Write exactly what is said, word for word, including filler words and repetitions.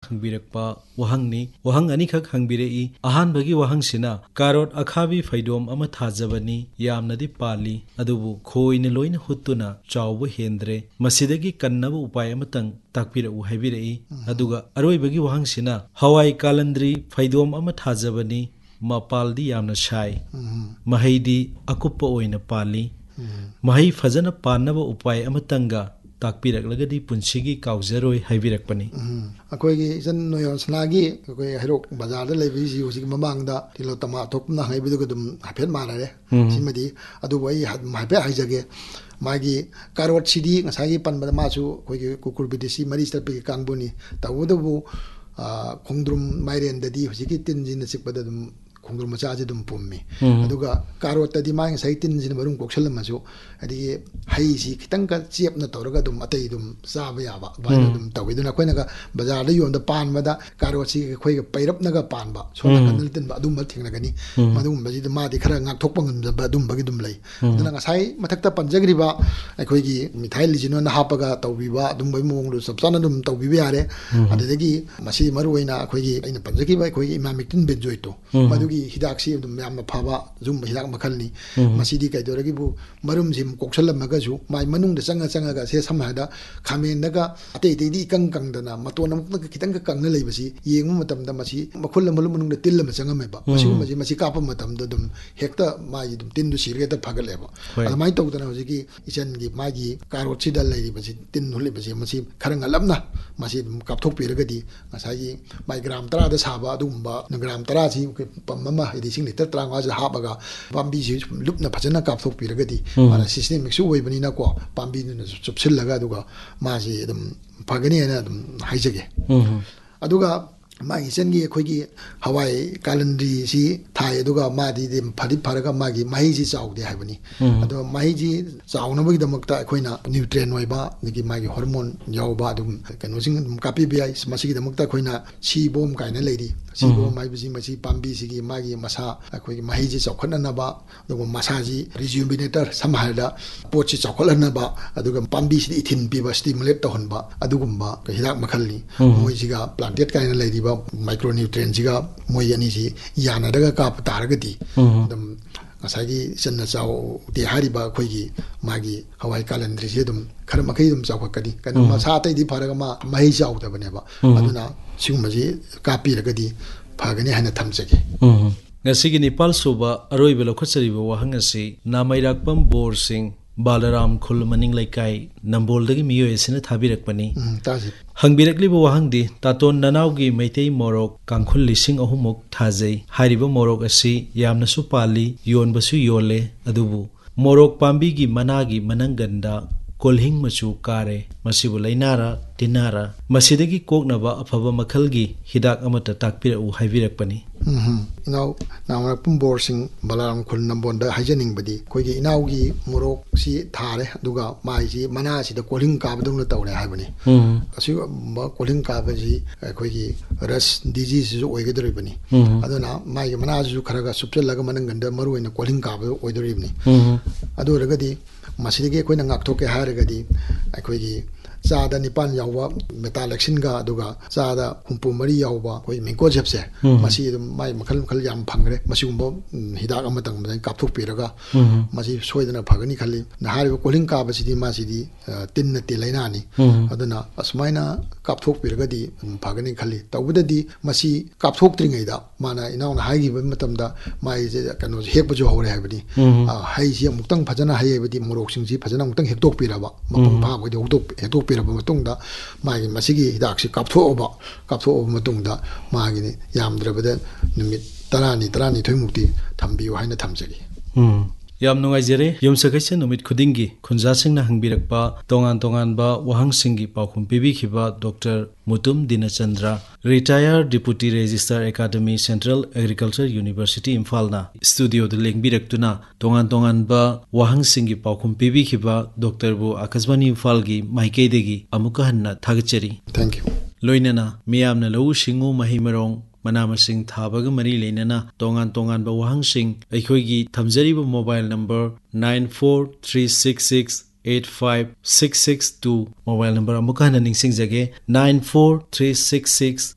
hangbirakpa wahangni wahang anikak hangbirei ahanbagi wahangsina karot akhabi faidom ama thajabani yamnadi pali adubu khoine loina huttuna chawbu hendre masidagi kannaba upay amatang takpirau haibirei aduga aroibagi wahangsina hawai kalandri faidom ama thajabani mapaldi yamna shai mahaidi akuppa oina pali mahai fajana panaba upay amatanga takpiraklagadi punsigi kauzaroi haibirakpani akoigi jan noyo snagi akoi herok bazar da lebi ji husik mamangda tilo tama thokna haibidu dum hapet marare simadi adu wai haibe haijage magi karot sidi ngasagi panbada masu koigi kukur bidisi mari starpi kangbuni tawudabu khongdrum mairen dadi husiki tinjin sikpada dum khongdrum macha je dum pummi aduga karot tadi mang sai tinjin barum koksalam masu adi hai si kitang ka chep na toraga dum atai dum saba ya ba ba dum tawiduna koina ga bazar da yonda pan mada karot si khoi ga pairap naga pan ba sona kan tin ba dum ba thingna gani madum baji ma di khara ngak thok pang ba dum bagi dum lai duna nga sai mathakta panjagri ba akhoi gi mithai lijino na hapaga tawbi ba dum bai mong lu sabsana dum tawbi ba yare adagi masi maru oina akhoi gi aina panjagi ba akhoi gi imamic tin benjoy to madugi hidak si dum yam phaba zum hidak makhalni masidi kai doragi bu marum sim koksalam maga ju mai manung da changa changa ga se samhada khamen daga atei dei di kang kang dana matona muk kitang ka kang na leibasi yengmu matam da masi makhul manung manung da til ma changa me ba masi masi masi kapa matam da dum hekta mai dum tin du sirge da phagale ba almai to dana hojiki ichen gi magi karot sidal lei basi tin holi basi masi kharang alamna masi dum kapthok piragadi ngasai mai gram tara da saba dum ba gram tara si pamma idi sing liter tranga ja habaga pambi ji lupna phajana kapthok piragadi mana systemic su oibani na ko pambi nu chupsil laga duga maji dum phagani na dum haijage aduga magi sengi khoigi hawai calendar si thai aduga madi dim phadi pharaga magi mahi ji chawde haibani adu mahi ji chawna bagi damakta khoina nutrient oiba nigi magi hormone yawba dum kano sing kapi bi masigi damakta khoina si bom kaina leidi si bom mai bisi masi pambi sigi magi masa khoigi mahi ji chawkhana na ba aduga masa ji rejuvenator samhalda pochi chawkhana na ba aduga pambi si ithin pi ba stimulate to honba adugumba hidak makhalni moi jiga planted kaina leidi micronutrients jiga moi ani ji yana daga kap taragati dum ngasagi sanna chaw de hariba khoigi magi hawai calendar ji dum khar makai dum chawkhakadi kana ma sa tai di pharaga ma mai chaw da bane ba aduna sigumji kapi ragadi phagani hana thamjage ngasigi Nepal suba aroi belo khachariba wahang asi namairakpam bor sing Balaram khul maning laikai nambol dagi miyo esina thabirakpani hangbirakliba wahangdi taton nanawgi maitei morok kangkhul lising ahumuk thajai hariba morok asi yamnasu pali yonbasu yole adubu morok pambi gi managi mananganda kolhing machu kare masibu lainara tinara masidagi koknaba afaba makhalgi hidak amata takpira u haibirakpani inaw namara pumbor sing balaram khul nambonda haijaning badi koigi inaw gi morok si thare duga mai ji mana si da kolhing ka badung tawre haibani asi ba kolhing ka ba ji koigi ras disease ju oigedri bani aduna mai gi mana ju kharaga supchal laga mananganda maru ina kolhing ka ba oidri bani adu ragadi masidagi koina ngaktoke haragadi koigi Sada nipan yawa metalexin ga aduga sada humpu mari yawa koi mingko jepse masi mai makhal makhal yam phangre masi umbo hidak amatang mai kapthuk piraga masi soidana phagani khali na haribo koling ka basidi masidi tin na tilaina ni aduna asmaina kapthuk piraga di phagani khali tawudadi masi kapthuk tringai da mana inaw na haigi ba matamda mai je kano hek baju hore habani hai si amuktang phajana hai badi morok singji phajana amuktang hektok piraba mapang pha ko de hektok hektok piraba matungda magi masigi hidak si kapthoba kapthoba matungda magi ni yamdrabada numit tarani tarani thoimukti thambiyo haina thamjagi yam nungai jere yom sakaise numit khudingi khunja singna hangbirakpa tongan tongan ba wahang singi paukhum pibi khiba Dr Mutum Dinachandra retired deputy registrar academy Central Agriculture University Imphal na studio de lengbirak-tuna tongan tongan ba wahang singi paukhum pibi khiba Dr bu Akashbani Imphal gi maikei-degi amuka hanna thagachari thank you loinana miyamna lau singu mahimarong manamasing thabaga mari leinana tongan tongan ba wahang sing aikhoigi thamjariba mobile number nine four three six six eight five six six two mobile number amuka hana ningsing jage nine four three six six